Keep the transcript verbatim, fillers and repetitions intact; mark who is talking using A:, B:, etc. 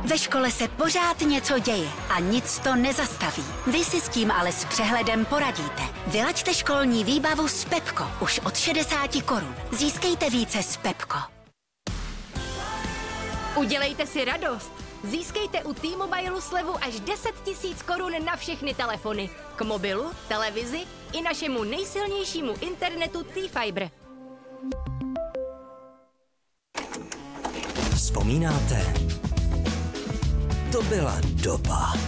A: Ve škole se pořád něco děje a nic to nezastaví. Vy si s tím ale s přehledem poradíte. Vylaďte školní výbavu s Pepko už od šedesáti korun. Získejte více s Pepko.
B: Udělejte si radost. Získejte u T-Mobilu slevu až deset tisíc korun na všechny telefony. K mobilu, televizi i našemu nejsilnějšímu internetu T-Fiber.
C: Vzpomínáte? To byla doba.